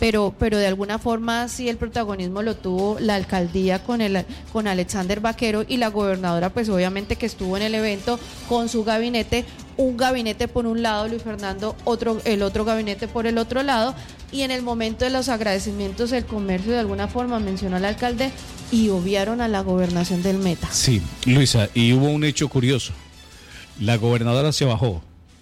pero de alguna forma sí el protagonismo lo tuvo la alcaldía con Alexander Vaquero, y la gobernadora pues obviamente que estuvo en el evento con su gabinete, un gabinete por un lado, Luis Fernando, el otro gabinete por el otro lado, y en el momento de los agradecimientos el comercio de alguna forma mencionó al alcalde y obviaron a la gobernación del Meta. Sí, Luisa, y hubo un hecho curioso. La gobernadora se bajó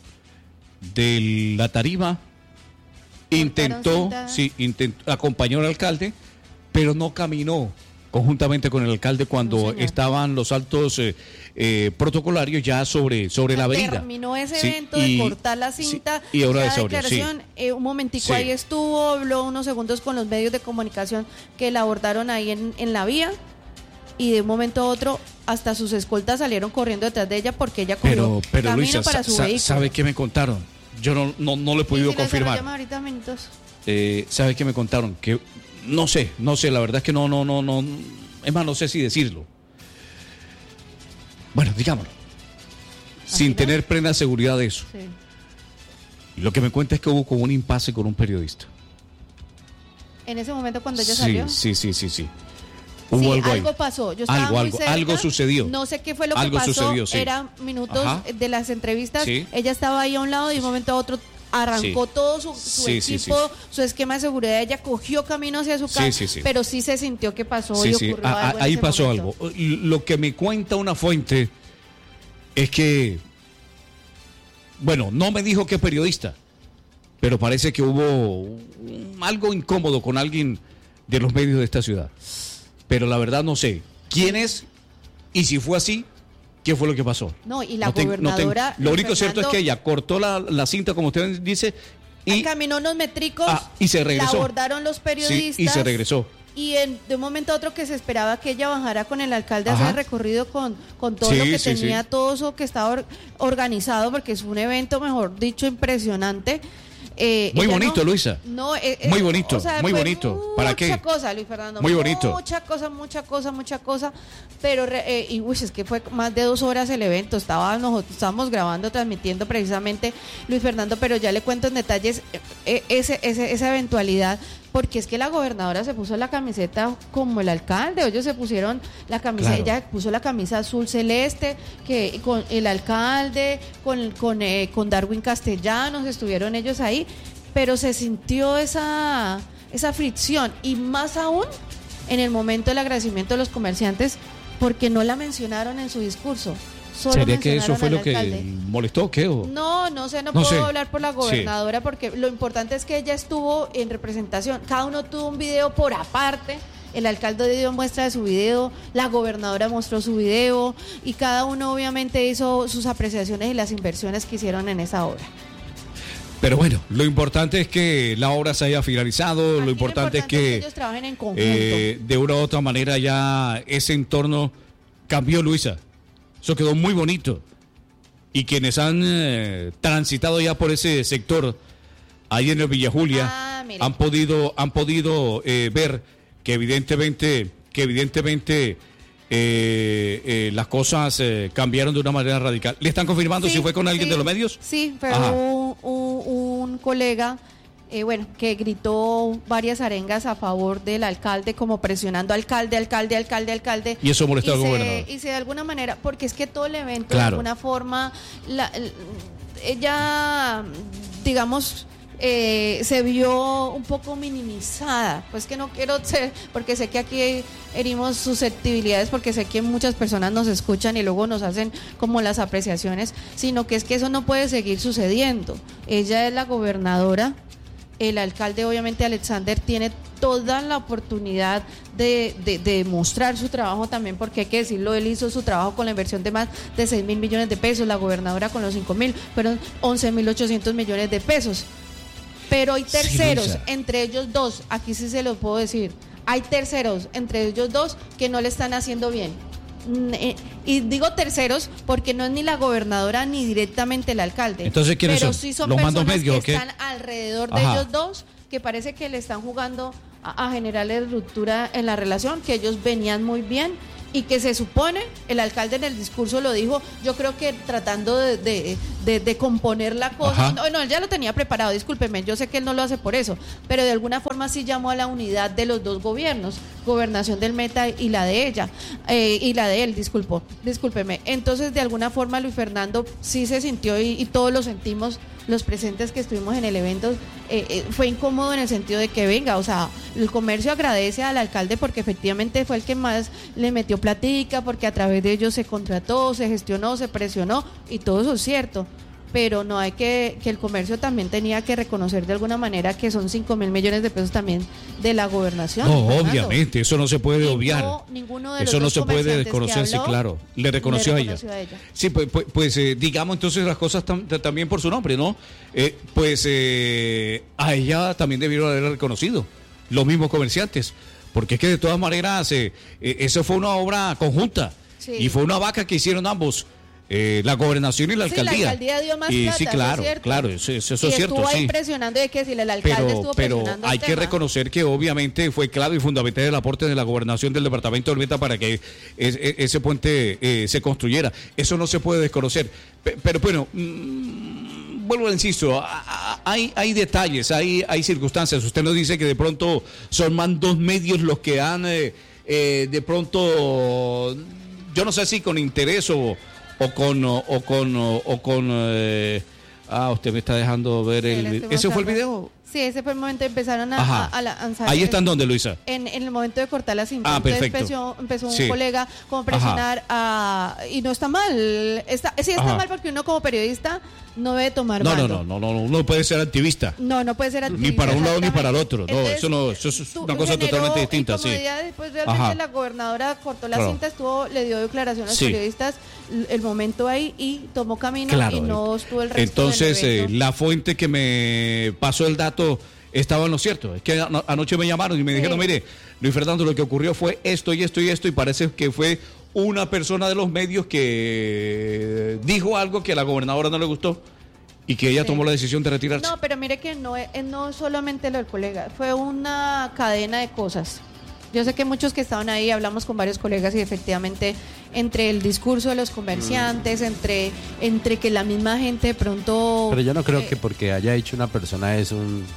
de la tarima, intentó, acompañó al alcalde, pero no caminó conjuntamente con el alcalde cuando estaban los altos protocolarios ya sobre la avenida. Terminó ese evento de cortar la cinta, y ahora la declaración, un momentico ahí estuvo, habló unos segundos con los medios de comunicación que la abordaron ahí en la vía, y de un momento a otro hasta sus escoltas salieron corriendo detrás de ella porque ella cogió camino Luisa, para su vehículo. ¿Sabe qué me contaron? Yo no lo he podido confirmar. Ahorita minutos. ¿Sabe qué me contaron? Que no sé, la verdad es que no, es más, no sé si decirlo. Bueno, digámoslo. Sin tener plena seguridad de eso. Sí. Lo que me cuenta es que hubo como un impasse con un periodista. En ese momento cuando ella salió. Sí. Hubo algo pasó. Yo estaba muy cerca, algo sucedió. No sé qué fue lo que pasó. Sucedió, sí. Eran minutos de las entrevistas. Sí. Ella estaba ahí a un lado y de un momento a otro arrancó todo su equipo, su esquema de seguridad. Ella cogió camino hacia su casa, pero sí se sintió que pasó y ocurrió algo. Ahí pasó algo. Lo que me cuenta una fuente es que, bueno, no me dijo qué periodista, pero parece que hubo algo incómodo con alguien de los medios de esta ciudad. Pero la verdad no sé quién es y si fue así, ¿qué fue lo que pasó? No, y la gobernadora... Lo único cierto es que ella cortó la cinta, como usted dice, y caminó unos métricos y se regresó. La abordaron los periodistas. Sí, y se regresó. Y de un momento a otro que se esperaba que ella bajara con el alcalde a hacer el recorrido con todo lo que tenía, todo eso que estaba organizado, porque es un evento, mejor dicho, impresionante. Muy bonito, Luisa. Muy bonito, o sea, muy bonito. ¿Para qué? Mucha cosa, Luis Fernando. Muy bonito. Mucha cosa. Pero, es que fue más de 2 horas el evento. Nosotros estábamos grabando, transmitiendo precisamente, Luis Fernando, pero ya le cuento en detalles esa eventualidad. Porque es que la gobernadora se puso la camiseta como el alcalde, ellos se pusieron la camisa, ella puso la camisa azul celeste, que con el alcalde, con Darwin Castellanos, estuvieron ellos ahí, pero se sintió esa fricción, y más aún en el momento del agradecimiento de los comerciantes, porque no la mencionaron en su discurso. ¿Sería que eso fue lo que molestó o qué? No sé, no puedo hablar por la gobernadora, porque lo importante es que ella estuvo en representación. Cada uno tuvo un video por aparte. El alcalde dio muestra de su video, la gobernadora mostró su video, y cada uno obviamente hizo sus apreciaciones y las inversiones que hicieron en esa obra. Pero bueno, lo importante es que la obra se haya finalizado. Lo importante es que ellos trabajen en conjunto. De una u otra manera ya ese entorno cambió, Luisa. Eso quedó muy bonito. Y quienes han transitado ya por ese sector, ahí en el Villa Julia, han podido ver que evidentemente las cosas cambiaron de una manera radical. ¿Le están confirmando si fue con alguien de los medios? Sí, fue un colega que gritó varias arengas a favor del alcalde, como presionando alcalde. Y eso molestó al gobernador. Y de alguna manera, porque es que todo el evento, de alguna forma, ella, digamos, se vio un poco minimizada. Pues que no quiero ser, porque sé que aquí herimos susceptibilidades, porque sé que muchas personas nos escuchan y luego nos hacen como las apreciaciones, sino que es que eso no puede seguir sucediendo. Ella es la gobernadora. El alcalde, obviamente, Alexander, tiene toda la oportunidad de mostrar su trabajo también, porque hay que decirlo, él hizo su trabajo con la inversión de más de 6.000 millones de pesos, la gobernadora con los 5.000, fueron 11.800 millones de pesos. Pero hay terceros, entre ellos dos, aquí sí se los puedo decir, hay terceros entre ellos dos que no le están haciendo bien. Y digo terceros porque no es ni la gobernadora ni directamente el alcalde. Entonces, ¿quiénes son? Sí son ¿Los personas mandos medios, que están alrededor de ellos dos, que parece que le están jugando a generarle ruptura en la relación, que ellos venían muy bien y que se supone, el alcalde en el discurso lo dijo, yo creo que tratando de de componer la cosa. Ajá. No, él ya lo tenía preparado, discúlpeme, yo sé que él no lo hace por eso, pero de alguna forma sí llamó a la unidad de los dos gobiernos, gobernación del Meta y la de ella, y la de él, discúlpeme. Entonces, de alguna forma, Luis Fernando sí se sintió y todos lo sentimos, los presentes que estuvimos en el evento, fue incómodo en el sentido de que venga, o sea, el comercio agradece al alcalde porque efectivamente fue el que más le metió platica, porque a través de ellos se contrató, se gestionó, se presionó y todo eso es cierto, pero no hay que el comercio también tenía que reconocer de alguna manera que son 5.000 millones de pesos también de la gobernación. No, Fernando. obviamente, eso no se puede obviar. Ninguno de los eso no dos se puede comerciantes desconocer, que sí, habló, claro. Le reconoció a ella. ella. Sí, pues digamos entonces las cosas también por su nombre, ¿no? A ella también debieron haberla reconocido, los mismos comerciantes, porque es que de todas maneras eso fue una obra conjunta, sí. Y fue una vaca que hicieron ambos. La gobernación y la alcaldía. Sí, la alcaldía dio más plata, sí, claro, eso es claro, eso es cierto. Estuvo ahí sí. presionando, de que si el alcalde estuvo presionando hay el que tema. reconocer que obviamente fue clave y fundamental el aporte de la gobernación del departamento del Meta para que ese puente se construyera. Eso no se puede desconocer. Pero bueno, vuelvo a insisto, hay detalles, hay circunstancias. Usted nos dice que de pronto son más dos medios los que han de pronto, yo no sé si con interés usted me está dejando ver ¿ese fue el video? Sí, ese fue el momento, empezaron a lanzar. ¿Ahí están dónde, Luisa? En el momento de cortar la cinta. Perfecto. Entonces empezó un colega como a presionar y no está mal. Sí está mal porque uno como periodista no debe tomar bando. No puede ser activista. No puede ser activista. Ni para un lado ni para el otro. No, Entonces, eso es una cosa totalmente distinta, sí. Después realmente la gobernadora cortó la cinta, le dio declaración a los periodistas el momento ahí y tomó camino y no estuvo el resto Entonces, del evento. la fuente que me pasó el dato estaba en lo cierto. Es que anoche me llamaron y me dijeron, mire, Luis Fernando, lo que ocurrió fue esto y esto y esto, y parece que fue una persona de los medios que dijo algo que a la gobernadora no le gustó y que ella tomó la decisión de retirarse. No, pero mire que no solamente lo del colega, fue una cadena de cosas. Yo sé que muchos que estaban ahí, hablamos con varios colegas y efectivamente entre el discurso de los comerciantes, entre que la misma gente de pronto... Pero yo no creo que porque haya dicho una persona es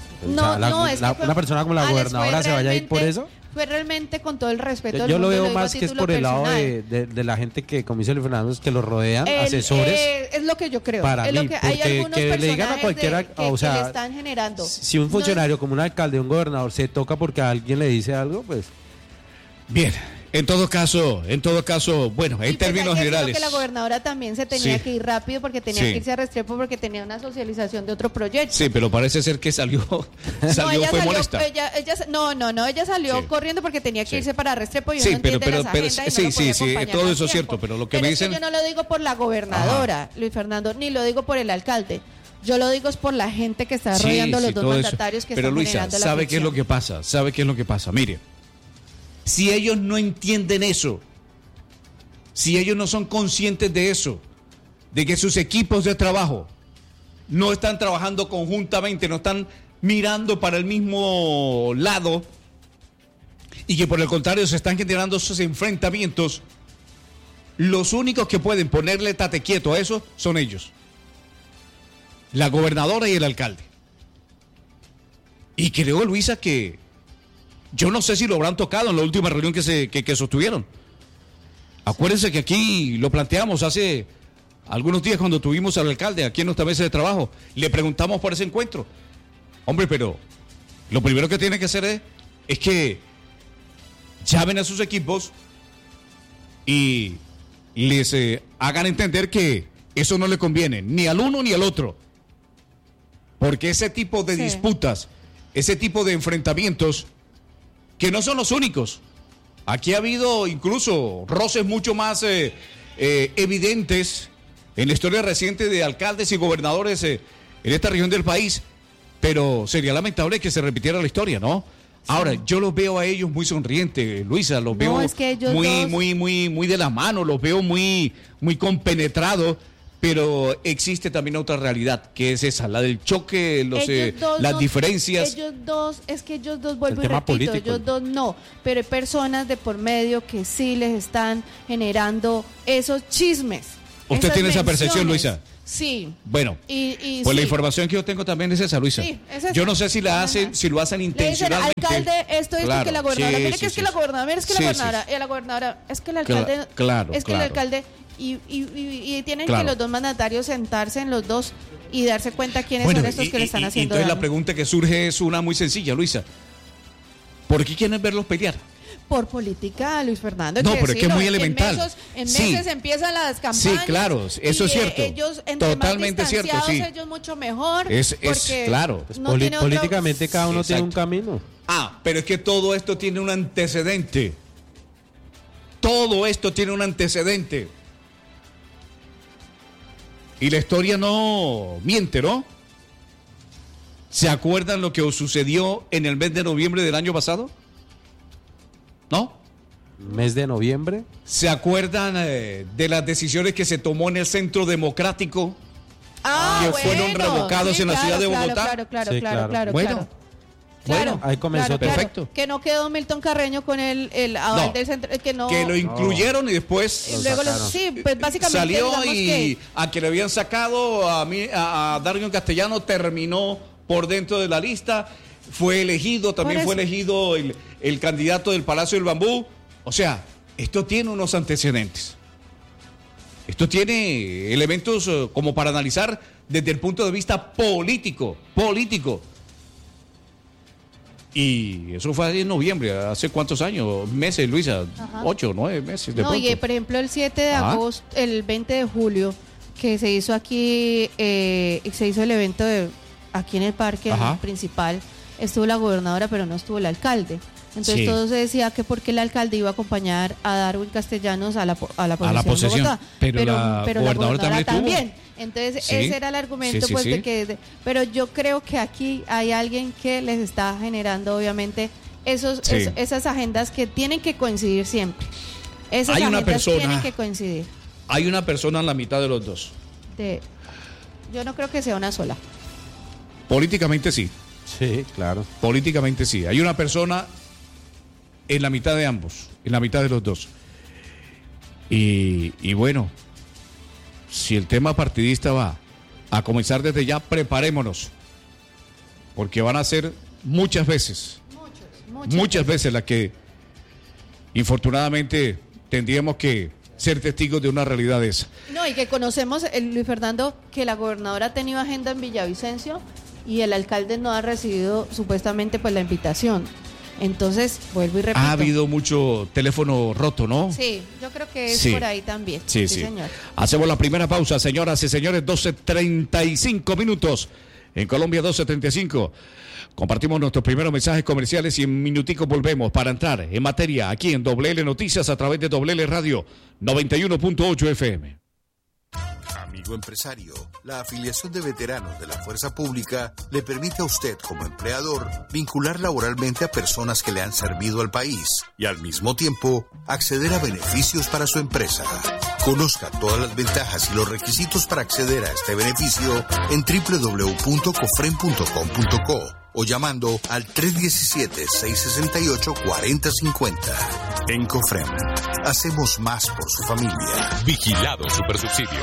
una persona como la gobernadora se vaya a ir por eso. Fue realmente con todo el respeto. Yo lo veo más que es por el lado de la gente que, como dice Luis Fernando, que los rodean, asesores. Es lo que yo creo. Para es mí, lo que hay algunos que le digan a cualquiera, que le están generando. Si un funcionario como un alcalde, un gobernador se toca porque a alguien le dice algo, pues... Bien, en todo caso, bueno, en términos generales. Creo que la gobernadora también se tenía que ir rápido porque tenía que irse a Restrepo porque tenía una socialización de otro proyecto. Sí, pero parece ser que salió molesta. Ella salió corriendo porque tenía que irse para Restrepo y uno entiende las agendas sí, todo eso es cierto, pero lo que me dicen... Es que yo no lo digo por la gobernadora, Luis Fernando, ni lo digo por el alcalde. Yo lo digo es por la gente que está rodeando los dos mandatarios que están generando la Pero Luisa, ¿sabe qué es lo que pasa? Mire, si ellos no entienden eso, si ellos no son conscientes de eso, de que sus equipos de trabajo no están trabajando conjuntamente, no están mirando para el mismo lado y que por el contrario se están generando esos enfrentamientos, los únicos que pueden ponerle tate quieto a eso son ellos, la gobernadora y el alcalde. Y creo, Luisa, que yo no sé si lo habrán tocado en la última reunión que sostuvieron. Acuérdense que aquí lo planteamos hace algunos días cuando tuvimos al alcalde aquí en nuestra mesa de trabajo. Le preguntamos por ese encuentro. Hombre, pero lo primero que tiene que hacer es que llamen a sus equipos y les hagan entender que eso no le conviene ni al uno ni al otro. Porque ese tipo de disputas, ese tipo de enfrentamientos, que no son los únicos. Aquí ha habido incluso roces mucho más evidentes en la historia reciente de alcaldes y gobernadores en esta región del país, pero sería lamentable que se repitiera la historia, ¿no? Sí. Ahora, yo los veo a ellos muy sonrientes, Luisa, los veo muy de la mano, los veo muy compenetrados. Pero existe también otra realidad, que es esa, la del choque, las diferencias. Ellos dos, vuelvo y repito, ellos dos no, pero hay personas de por medio que sí les están generando esos chismes. ¿Usted tiene esa percepción, Luisa? Sí. Bueno, pues sí. La información que yo tengo también es esa, Luisa. Sí, es esa. Yo no sé si lo hacen intencionalmente. Le dicen, alcalde, esto es que la gobernadora, mire que es que la gobernadora, mire es que la gobernadora, es que el alcalde, es que el alcalde, y tienen que los dos mandatarios sentarse en los dos y darse cuenta quiénes son estos que le están haciendo entonces daño. La pregunta que surge es una muy sencilla, Luisa. ¿Por qué quieren verlos pelear? Por política, Luis Fernando. No, pero es que es muy elemental. En meses empiezan las campañas. Sí, claro, eso es cierto. Ellos, totalmente cierto, sí. Ellos mucho mejor. Es claro. Pues no políticamente cada uno tiene un camino. Pero es que todo esto tiene un antecedente. Todo esto tiene un antecedente. Y la historia no miente, ¿no? ¿Se acuerdan lo que sucedió en el mes de noviembre del año pasado? ¿No? ¿Mes de noviembre? ¿Se acuerdan de las decisiones que se tomó en el Centro Democrático? Fueron revocados en la ciudad de Bogotá. Claro. Bueno, ahí comenzó. Perfecto. Que no quedó Milton Carreño con el aval del centro, que lo incluyeron y después luego pues básicamente salió y a quien le habían sacado a Darío Castellano terminó por dentro de la lista, fue elegido el candidato del Palacio del Bambú. O sea, esto tiene unos antecedentes. Esto tiene elementos como para analizar desde el punto de vista político. Y eso fue en noviembre, ¿hace cuántos años? Meses, Luisa, 8, 9 meses. Y por ejemplo el 7 de agosto, el 20 de julio, que se hizo aquí, se hizo el evento aquí en el parque principal, estuvo la gobernadora, pero no estuvo el alcalde. Entonces todo se decía que porque el alcalde iba a acompañar a Darwin Castellanos a la posesión de Bogotá, pero la gobernadora también. Entonces ese era el argumento de que, pero yo creo que aquí hay alguien que les está generando obviamente esas agendas que tienen que coincidir siempre. Esas agendas tienen que coincidir. Hay una persona en la mitad de los dos. Yo no creo que sea una sola. Políticamente sí. Sí, claro. Políticamente sí. Hay una persona en la mitad de ambos, en la mitad de los dos. Y bueno, si el tema partidista va a comenzar desde ya, preparémonos. Porque van a ser muchas veces las que infortunadamente tendríamos que ser testigos de una realidad de esa. No, y que conocemos, Luis Fernando, que la gobernadora ha tenido agenda en Villavicencio y el alcalde no ha recibido supuestamente pues la invitación. Entonces, vuelvo y repito. Ha habido mucho teléfono roto, ¿no? Sí, yo creo que es por ahí también. Sí, señor. Hacemos la primera pausa, señoras y señores, 12:35 minutos. En Colombia, 12:35. Compartimos nuestros primeros mensajes comerciales y en minutico volvemos para entrar en materia aquí en WL Noticias a través de WL Radio 91.8 FM. Amigo empresario, la afiliación de veteranos de la Fuerza Pública le permite a usted como empleador vincular laboralmente a personas que le han servido al país y al mismo tiempo acceder a beneficios para su empresa. Conozca todas las ventajas y los requisitos para acceder a este beneficio en www.cofren.com.co o llamando al 317-668-4050. En Cofren, hacemos más por su familia. Vigilado Supersubsidio.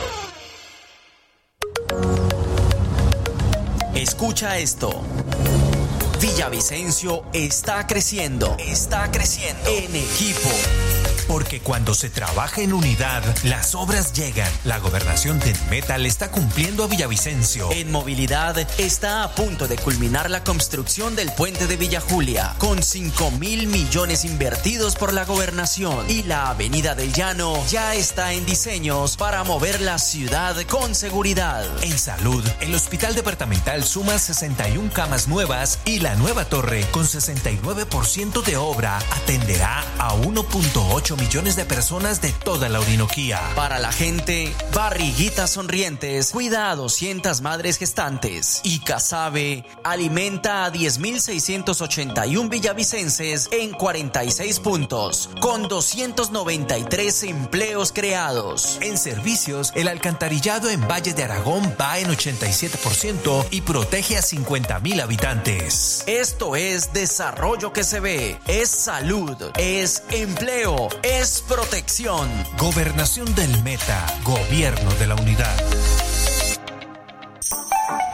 Escucha esto. Villavicencio está creciendo en equipo. Porque cuando se trabaja en unidad, las obras llegan. La gobernación de Metal está cumpliendo a Villavicencio. En movilidad, está a punto de culminar la construcción del puente de Villa Julia, con 5.000 millones invertidos por la gobernación. Y la avenida del Llano ya está en diseños para mover la ciudad con seguridad. En salud, el hospital departamental suma 61 camas nuevas y la nueva torre, con 69% de obra, atenderá a 1.8 millones de personas de toda la Orinoquía. Para la gente, Barriguitas Sonrientes cuida a 200 madres gestantes y Casabe alimenta a 10.681 villavicenses en 46 puntos, con 293 empleos creados. En servicios, el alcantarillado en Valle de Aragón va en 87% y protege a 50.000 habitantes. Esto es desarrollo que se ve, es salud, es empleo, es protección. Gobernación del Meta, Gobierno de la Unidad.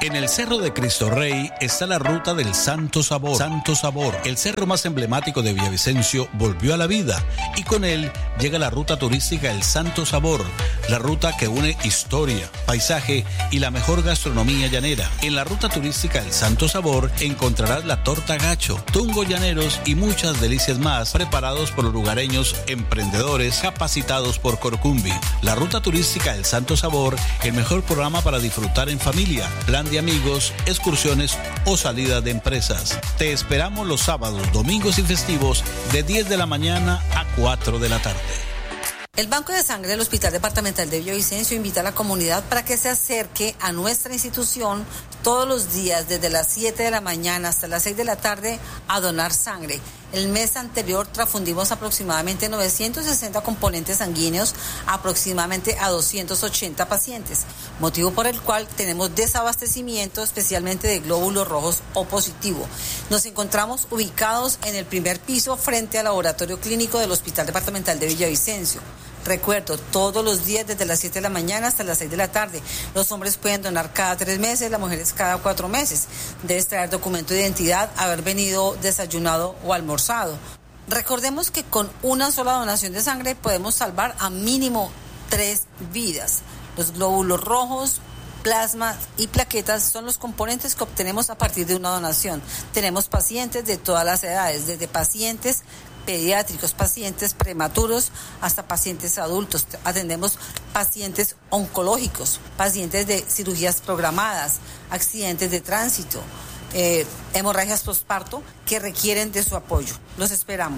En el Cerro de Cristo Rey está la ruta del Santo Sabor. Santo Sabor, el cerro más emblemático de Villavicencio, volvió a la vida y con él llega la ruta turística El Santo Sabor, la ruta que une historia, paisaje y la mejor gastronomía llanera. En la ruta turística El Santo Sabor encontrarás la torta gacho, tungos llaneros y muchas delicias más preparados por los lugareños emprendedores capacitados por Corcumbi. La ruta turística El Santo Sabor, el mejor programa para disfrutar en familia, plan de amigos, excursiones o salida de empresas. Te esperamos los sábados, domingos y festivos de 10 de la mañana a 4 de la tarde. El Banco de Sangre del Hospital Departamental de Villavicencio invita a la comunidad para que se acerque a nuestra institución todos los días desde las 7 de la mañana hasta las 6 de la tarde a donar sangre. El mes anterior transfundimos aproximadamente 960 componentes sanguíneos aproximadamente a 280 pacientes, motivo por el cual tenemos desabastecimiento especialmente de glóbulos rojos O positivo. Nos encontramos ubicados en el primer piso frente al laboratorio clínico del Hospital Departamental de Villavicencio. Recuerdo, todos los días desde las 7 de la mañana hasta las 6 de la tarde. Los hombres pueden donar cada 3 meses, las mujeres cada 4 meses. Debes traer documento de identidad, haber venido desayunado o almorzado. Recordemos que con una sola donación de sangre podemos salvar a mínimo 3 vidas. Los glóbulos rojos, plasma y plaquetas son los componentes que obtenemos a partir de una donación. Tenemos pacientes de todas las edades, desde pacientes pediátricos, pacientes prematuros hasta pacientes adultos. Atendemos pacientes oncológicos, pacientes de cirugías programadas, accidentes de tránsito, hemorragias postparto que requieren de su apoyo. Los esperamos.